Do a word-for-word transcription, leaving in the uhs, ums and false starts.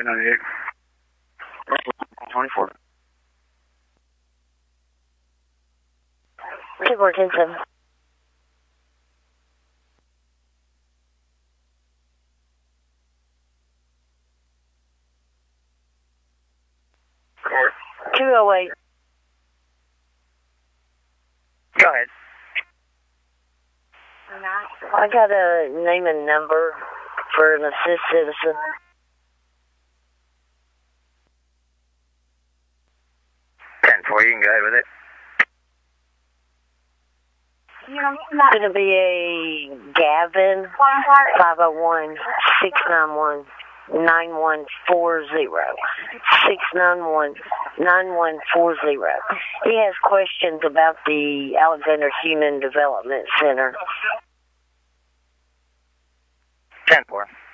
ten ninety-eight. twenty-four. two four ten seven. two oh eight. Go ahead. I got a name and number for an assist citizen. ten four, you can go ahead with it. It's going to be a Gavin five oh one, six nine one, nine one four zero. six nine one, nine one four zero. He has questions about the Alexander Human Development Center. ten four.